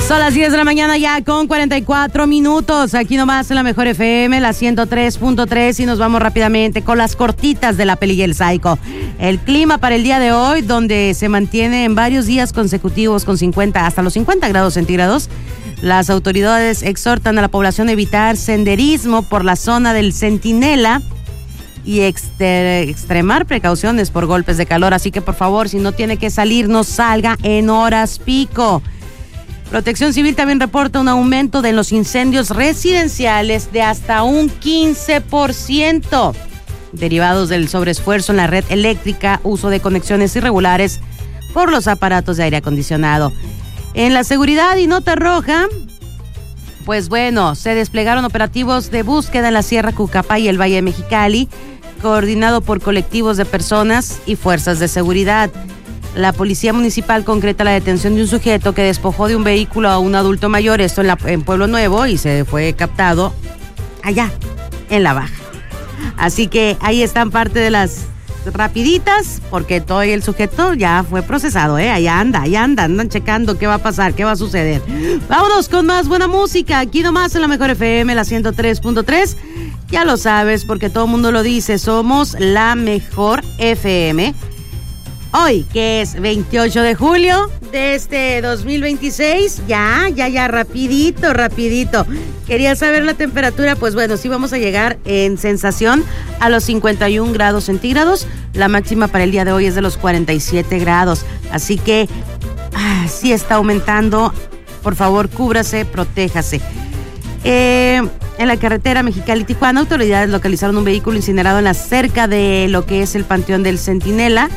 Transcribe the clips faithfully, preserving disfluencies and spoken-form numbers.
Son las diez de la mañana ya con cuarenta y cuatro minutos. Aquí nomás en la Mejor F M, la ciento tres punto tres, y nos vamos rápidamente con las cortitas de la peli y el Psycho. El clima para el día de hoy, donde se mantiene en varios días consecutivos con cincuenta hasta los cincuenta grados centígrados. Las autoridades exhortan a la población a evitar senderismo por la zona del Centinela y extre- extremar precauciones por golpes de calor. Así que por favor, si no tiene que salir, no salga en horas pico. Protección Civil también reporta un aumento de los incendios residenciales de hasta un quince por ciento, derivados del sobreesfuerzo en la red eléctrica, uso de conexiones irregulares por los aparatos de aire acondicionado. En la seguridad y nota roja, pues bueno, se desplegaron operativos de búsqueda en la Sierra Cucapá y el Valle de Mexicali, coordinado por colectivos de personas y fuerzas de seguridad. La policía municipal concreta la detención de un sujeto que despojó de un vehículo a un adulto mayor, esto en, la, en Pueblo Nuevo, y se fue captado allá, en La Baja. Así que ahí están parte de las rapiditas, porque todo el sujeto ya fue procesado, ¿eh? Allá anda, allá anda, andan checando qué va a pasar, qué va a suceder. Vámonos con más buena música, aquí nomás en la Mejor F M, la ciento tres punto tres. Ya lo sabes, porque todo el mundo lo dice, somos la Mejor F M. Hoy, que es veintiocho de julio de este dos mil veintiséis, ya, ya, ya, rapidito, rapidito. ¿Quería saber la temperatura? Pues bueno, sí vamos a llegar en sensación a los cincuenta y un grados centígrados. La máxima para el día de hoy es de los cuarenta y siete grados. Así que ah, sí está aumentando. Por favor, cúbrase, protéjase. Eh, en la carretera Mexicali-Tijuana, autoridades localizaron un vehículo incinerado en la cerca de lo que es el Panteón del Centinela,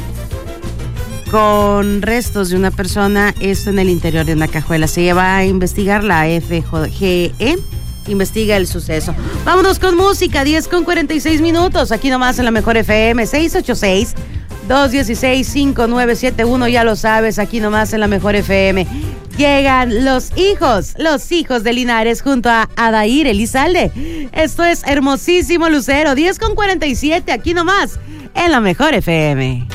con restos de una persona, esto en el interior de una cajuela. Se lleva a investigar, la F G E investiga el suceso. Vámonos con música, diez con cuarenta y seis minutos, aquí nomás en la Mejor F M, seis ocho seis, dos uno seis, cinco nueve siete uno, ya lo sabes, aquí nomás en la Mejor F M. Llegan los hijos, los hijos de Linares junto a Adair Elizalde. Esto es Hermosísimo Lucero, diez con cuarenta y siete, aquí nomás en la Mejor F M.